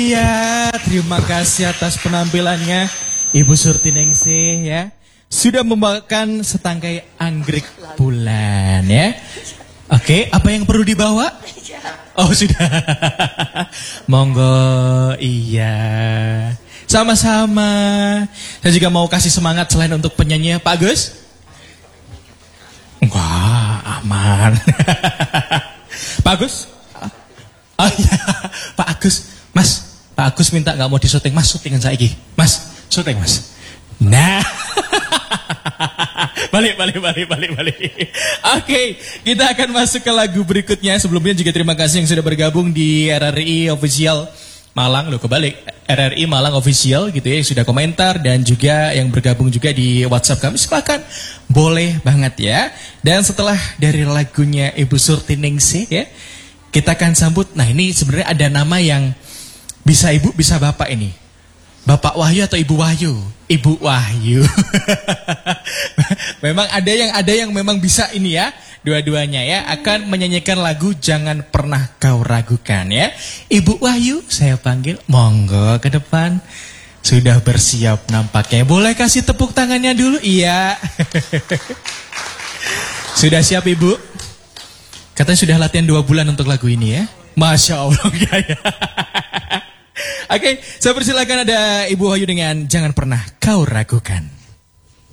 Iya, terima kasih atas penampilannya Ibu Surtiningsih ya. Sudah membawakan setangkai anggrek bulan ya. Oke, apa yang perlu dibawa? Oh sudah. Monggo, iya. Sama-sama. Saya juga mau kasih semangat selain untuk penyanyi Pak Agus. Wah, aman. Pak Agus? Oh iya, Pak Agus. Mas, Pak Agus minta gak mau disuting. Mas, syutingan saya ini. Mas, syuting mas. Nah. Balik. Oke, kita akan masuk ke lagu berikutnya. Sebelumnya juga terima kasih yang sudah bergabung di RRI Official Malang. Loh kebalik, RRI Malang Official gitu ya. Yang sudah komentar dan juga yang bergabung juga di WhatsApp kami. Silakan, boleh banget ya. Dan setelah dari lagunya Ibu Surtiningsih ya, kita akan sambut. Nah ini sebenarnya ada nama yang bisa ibu, bisa bapak ini. Bapak Wahyu atau Ibu Wahyu? Ibu Wahyu. Memang ada yang memang bisa ini ya. Dua-duanya ya akan menyanyikan lagu Jangan Pernah Kau Ragukan ya. Ibu Wahyu saya panggil, monggo ke depan. Sudah bersiap nampaknya. Boleh kasih tepuk tangannya dulu? Iya. Sudah siap Ibu? Katanya sudah latihan 2 bulan untuk lagu ini ya. Masya Allah ya. Oke, saya persilakan ada Ibu Wahyu dengan Jangan Pernah Kau Ragukan.